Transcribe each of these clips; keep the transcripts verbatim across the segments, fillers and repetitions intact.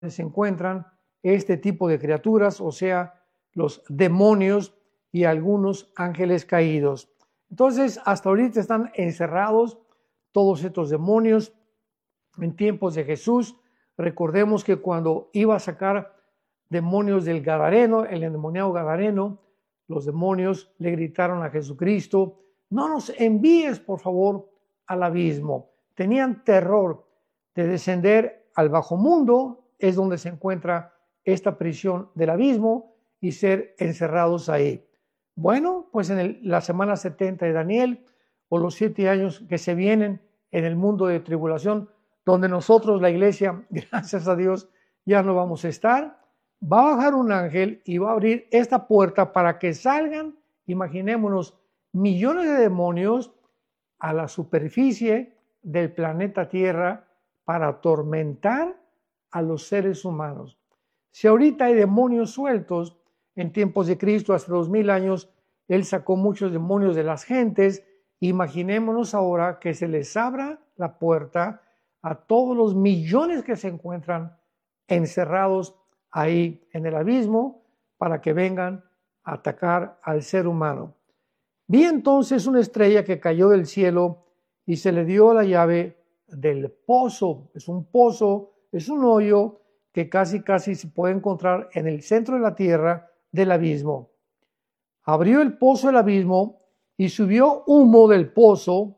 se encuentran este tipo de criaturas, o sea, los demonios y algunos ángeles caídos. Entonces, hasta ahorita están encerrados todos estos demonios. En tiempos de Jesús, recordemos que cuando iba a sacar demonios del Gadareno, el endemoniado Gadareno, los demonios le gritaron a Jesucristo: no nos envíes, por favor, al abismo. Tenían terror de descender al bajo mundo, es donde se encuentra esta prisión del abismo, y ser encerrados ahí. Bueno, pues en el, la semana setenta de Daniel, o los siete años que se vienen en el mundo de tribulación, donde nosotros, la iglesia, gracias a Dios, ya no vamos a estar, va a bajar un ángel y va a abrir esta puerta para que salgan, imaginémonos, millones de demonios a la superficie del planeta Tierra para atormentar a los seres humanos. Si ahorita hay demonios sueltos, en tiempos de Cristo, hace dos mil años, Él sacó muchos demonios de las gentes. Imaginémonos ahora que se les abra la puerta a todos los millones que se encuentran encerrados ahí en el abismo para que vengan a atacar al ser humano. Vi entonces una estrella que cayó del cielo y se le dio la llave del pozo. Es un pozo, es un hoyo que casi casi se puede encontrar en el centro de la tierra del abismo. Abrió el pozo del abismo y subió humo del pozo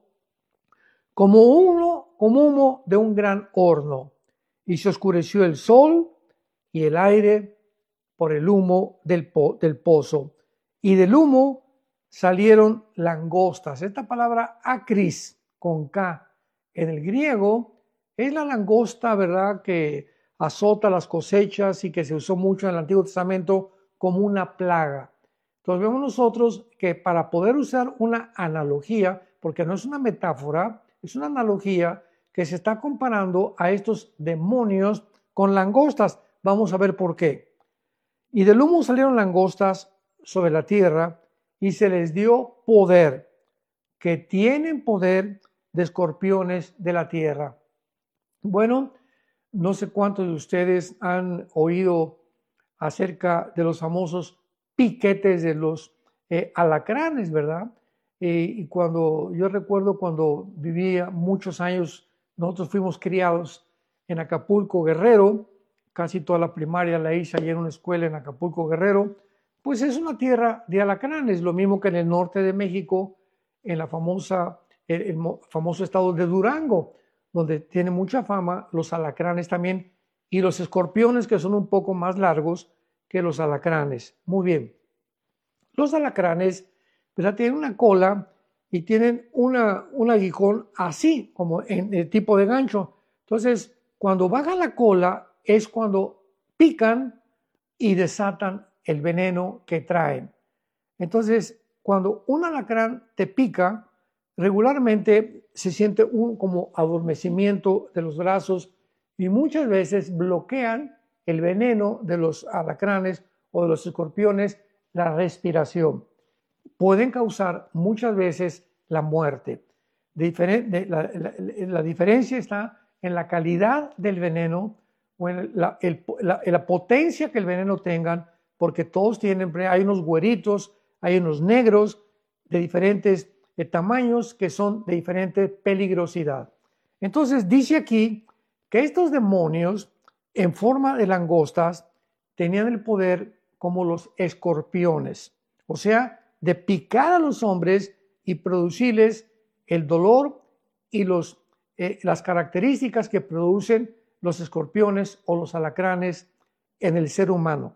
como humo, como humo de un gran horno, y se oscureció el sol y el aire por el humo del, po del pozo, y del humo salieron langostas. Esta palabra acris con K en el griego es la langosta, ¿verdad?, que azota las cosechas y que se usó mucho en el Antiguo Testamento como una plaga. Entonces vemos nosotros que para poder usar una analogía, porque no es una metáfora, es una analogía que se está comparando a estos demonios con langostas. Vamos a ver por qué. Y del humo salieron langostas sobre la tierra y se les dio poder, que tienen poder de escorpiones de la tierra. Bueno, no sé cuántos de ustedes han oído acerca de los famosos piquetes de los eh, alacranes, ¿verdad? Eh, y cuando yo recuerdo cuando vivía muchos años, nosotros fuimos criados en Acapulco, Guerrero, casi toda la primaria la hice allí en una escuela en Acapulco, Guerrero, pues es una tierra de alacranes, lo mismo que en el norte de México, en la famosa, el, el famoso estado de Durango, donde tiene mucha fama los alacranes también, y los escorpiones, que son un poco más largos que los alacranes. Muy bien. Los alacranes, ¿verdad?, tienen una cola y tienen una, un aguijón así, como en el tipo de gancho. Entonces, cuando baja la cola es cuando pican y desatan el veneno que traen. Entonces, cuando un alacrán te pica, regularmente se siente un como adormecimiento de los brazos y muchas veces bloquean el veneno de los alacranes o de los escorpiones la respiración. Pueden causar muchas veces la muerte. De la, la, la diferencia está en la calidad del veneno o en la, el, la, la potencia que el veneno tengan, porque todos tienen, hay unos güeritos, hay unos negros de diferentes de tamaños que son de diferente peligrosidad. Entonces dice aquí que estos demonios en forma de langostas tenían el poder como los escorpiones, o sea, de picar a los hombres y producirles el dolor y los, eh, las características que producen los escorpiones o los alacranes en el ser humano.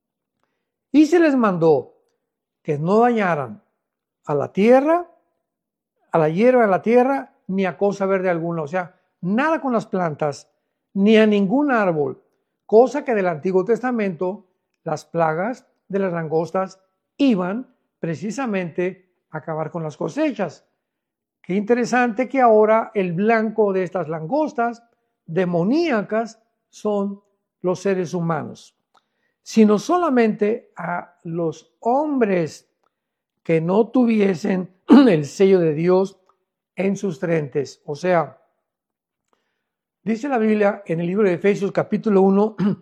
Y se les mandó que no dañaran a la tierra, a la hierba de la tierra, ni a cosa verde alguna, o sea, nada con las plantas, ni a ningún árbol, cosa que del Antiguo Testamento las plagas de las langostas iban precisamente a acabar con las cosechas. Qué interesante que ahora el blanco de estas langostas demoníacas son los seres humanos, sino solamente a los hombres que no tuviesen el sello de Dios en sus frentes. O sea, Dice la Biblia en el libro de Efesios capítulo uno,